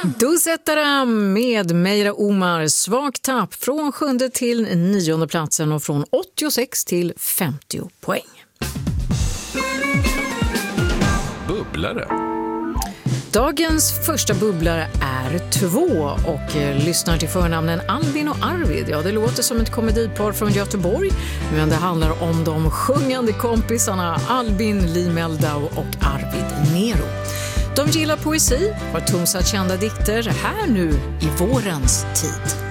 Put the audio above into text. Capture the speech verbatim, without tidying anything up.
Duzetara med Meira Omar, svag tapp från sjunde till nionde platsen och från åttiosex till femtio poäng. Bubblare. Dagens första bubblare är två och eh, lyssnar till förnamnen Albin och Arvid. Ja, det låter som ett komedipar från Göteborg, men det handlar om de sjungande kompisarna Albin Limeldau och Arvid Nero. De gillar poesi, har tonsatt kända dikter här nu i vårens tid.